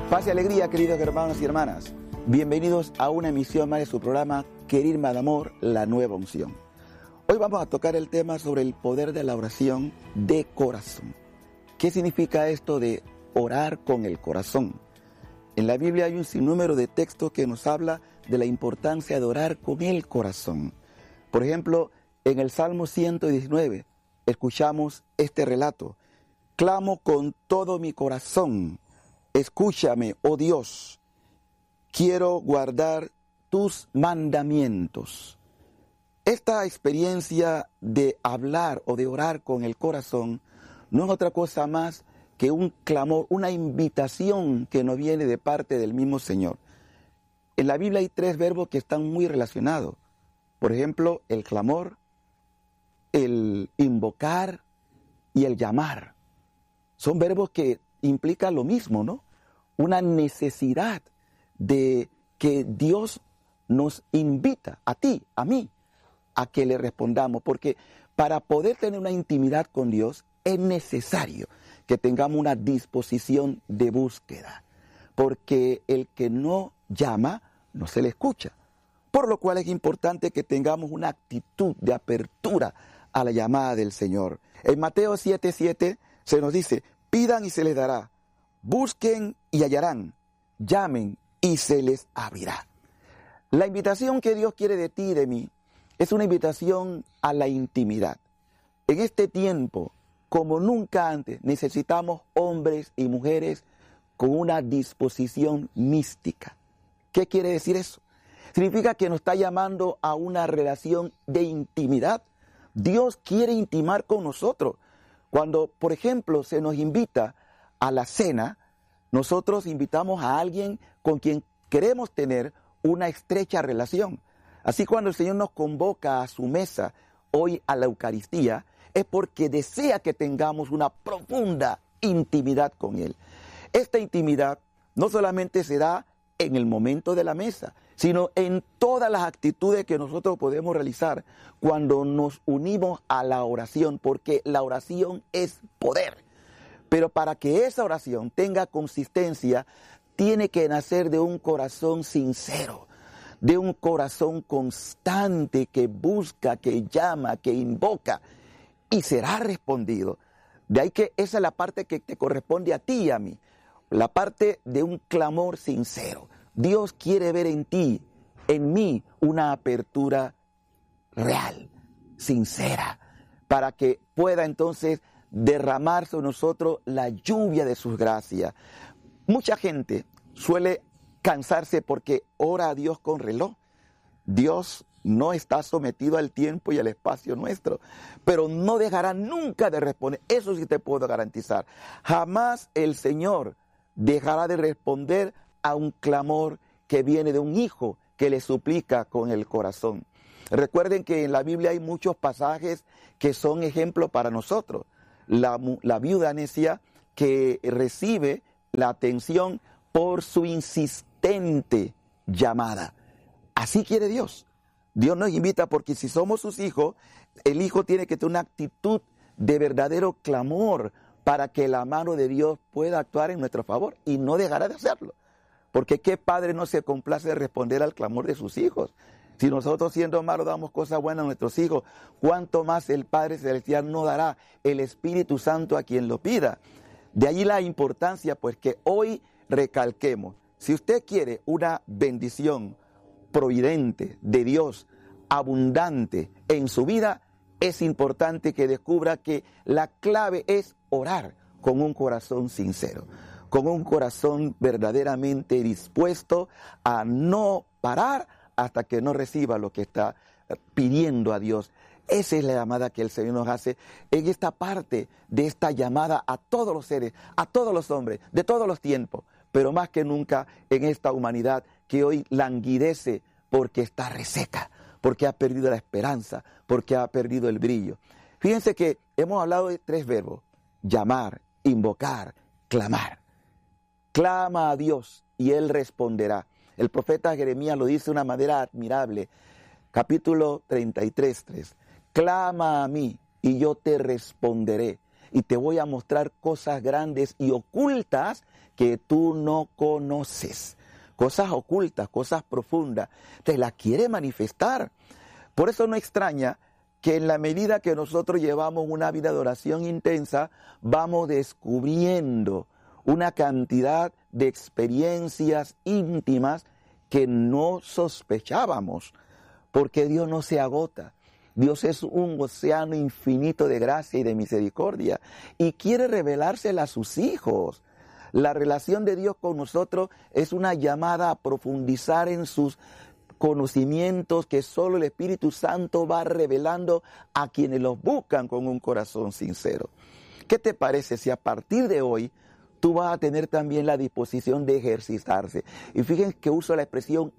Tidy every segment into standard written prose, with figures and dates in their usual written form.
Paz y alegría, queridos hermanos y hermanas. Bienvenidos a una emisión más de su programa Querigma de Amor, la nueva unción. Hoy vamos a tocar el tema sobre el poder de la oración de corazón. ¿Qué significa esto de orar con el corazón? En la Biblia hay un sinnúmero de textos que nos habla de la importancia de orar con el corazón. Por ejemplo, en el Salmo 119 escuchamos este relato: clamo con todo mi corazón, escúchame, oh Dios, quiero guardar tus mandamientos. Esta experiencia de hablar o de orar con el corazón no es otra cosa más que un clamor, una invitación que nos viene de parte del mismo Señor. En la Biblia hay 3 verbos que están muy relacionados. Por ejemplo, el clamor, el invocar y el llamar. Son verbos que implican lo mismo, ¿no? Una necesidad de que Dios nos invita, a ti, a mí, a que le respondamos. Porque para poder tener una intimidad con Dios es necesario que tengamos una disposición de búsqueda. Porque el que no llama, no se le escucha. Por lo cual es importante que tengamos una actitud de apertura a la llamada del Señor. En Mateo 7:7 se nos dice: pidan y se les dará, busquen y hallarán, llamen y se les abrirá. La invitación que Dios quiere de ti y de mí es una invitación a la intimidad. En este tiempo, como nunca antes, necesitamos hombres y mujeres con una disposición mística. ¿Qué quiere decir eso? Significa que nos está llamando a una relación de intimidad. Dios quiere intimar con nosotros. Cuando, por ejemplo, se nos invita a la cena, nosotros invitamos a alguien con quien queremos tener una estrecha relación. Así, cuando el Señor nos convoca a su mesa, hoy a la Eucaristía, es porque desea que tengamos una profunda intimidad con Él. Esta intimidad no solamente se da en el momento de la mesa, sino en todas las actitudes que nosotros podemos realizar cuando nos unimos a la oración, porque la oración es poder. Pero para que esa oración tenga consistencia, tiene que nacer de un corazón sincero, de un corazón constante que busca, que llama, que invoca, y será respondido. De ahí que esa es la parte que te corresponde a ti y a mí, la parte de un clamor sincero. Dios quiere ver en ti, en mí, una apertura real, sincera, para que pueda entonces derramar sobre nosotros la lluvia de sus gracias. Mucha gente suele cansarse porque ora a Dios con reloj. Dios no está sometido al tiempo y al espacio nuestro, pero no dejará nunca de responder. Eso sí te puedo garantizar. Jamás el Señor dejará de responder a un clamor que viene de un hijo que le suplica con el corazón. Recuerden que en la Biblia hay muchos pasajes que son ejemplos para nosotros. La viuda necia que recibe la atención por su insistente llamada. Así quiere Dios. Dios nos invita porque si somos sus hijos, el hijo tiene que tener una actitud de verdadero clamor para que la mano de Dios pueda actuar en nuestro favor, y no dejará de hacerlo. Porque ¿qué padre no se complace de responder al clamor de sus hijos? Si nosotros, siendo malos, damos cosas buenas a nuestros hijos, ¿cuánto más el Padre Celestial nos dará el Espíritu Santo a quien lo pida? De allí la importancia, pues, que hoy recalquemos. Si usted quiere una bendición providente de Dios, abundante en su vida, es importante que descubra que la clave es orar con un corazón sincero, con un corazón verdaderamente dispuesto a no parar hasta que no reciba lo que está pidiendo a Dios. Esa es la llamada que el Señor nos hace en esta parte de esta llamada a todos los seres, a todos los hombres, de todos los tiempos, pero más que nunca en esta humanidad que hoy languidece porque está reseca, porque ha perdido la esperanza, porque ha perdido el brillo. Fíjense que hemos hablado de 3 verbos: llamar, invocar, clamar. Clama a Dios y Él responderá. El profeta Jeremías lo dice de una manera admirable. Capítulo 33:3. Clama a mí y yo te responderé y te voy a mostrar cosas grandes y ocultas que tú no conoces. Cosas ocultas, cosas profundas, te las quiere manifestar. Por eso no extraña que en la medida que nosotros llevamos una vida de oración intensa, vamos descubriendo una cantidad de experiencias íntimas que no sospechábamos, porque Dios no se agota. Dios es un océano infinito de gracia y de misericordia y quiere revelársela a sus hijos. La relación de Dios con nosotros es una llamada a profundizar en sus conocimientos que solo el Espíritu Santo va revelando a quienes los buscan con un corazón sincero. ¿Qué te parece si a partir de hoy tú vas a tener también la disposición de ejercitarse? Y fíjense que uso la expresión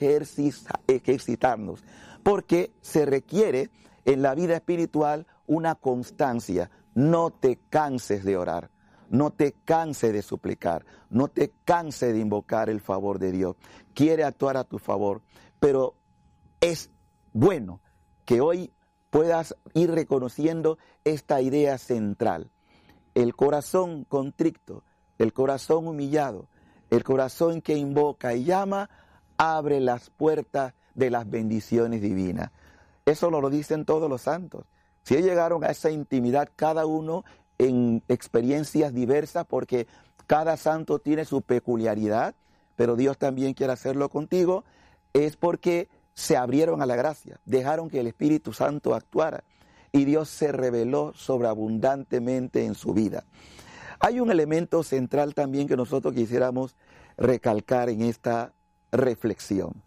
ejercitarnos, porque se requiere en la vida espiritual una constancia. No te canses de orar, no te canses de suplicar, no te canses de invocar el favor de Dios. Quiere actuar a tu favor, pero es bueno que hoy puedas ir reconociendo esta idea central. El corazón contrito, el corazón humillado, el corazón que invoca y llama, abre las puertas de las bendiciones divinas. Eso lo dicen todos los santos. Si ellos llegaron a esa intimidad, cada uno en experiencias diversas, porque cada santo tiene su peculiaridad, pero Dios también quiere hacerlo contigo, es porque se abrieron a la gracia, dejaron que el Espíritu Santo actuara y Dios se reveló sobreabundantemente en su vida. Hay un elemento central también que nosotros quisiéramos recalcar en esta reflexión,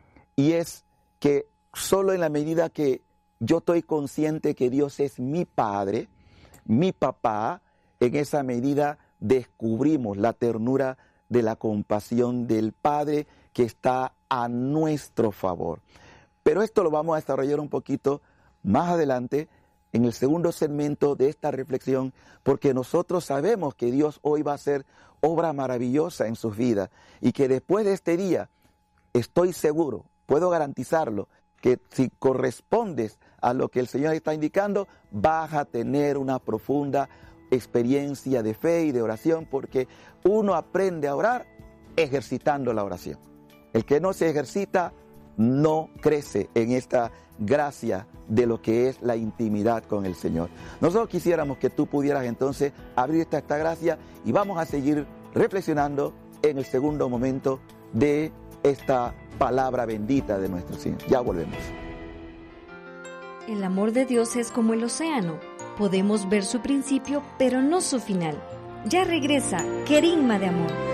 y es que solo en la medida que yo estoy consciente que Dios es mi Padre, mi papá, en esa medida descubrimos la ternura de la compasión del Padre que está a nuestro favor. Pero esto lo vamos a desarrollar un poquito más adelante en el segundo segmento de esta reflexión, porque nosotros sabemos que Dios hoy va a hacer obra maravillosa en sus vidas y que después de este día, estoy seguro, puedo garantizarlo, que si correspondes a lo que el Señor está indicando, vas a tener una profunda experiencia de fe y de oración, porque uno aprende a orar ejercitando la oración. El que no se ejercita no crece en esta gracia de lo que es la intimidad con el Señor. Nosotros quisiéramos que tú pudieras entonces abrirte a esta gracia y vamos a seguir reflexionando en el segundo momento de esta palabra bendita de nuestro Señor. Ya volvemos. El amor de Dios es como el océano. Podemos ver su principio, pero no su final. Ya regresa Querigma de Amor.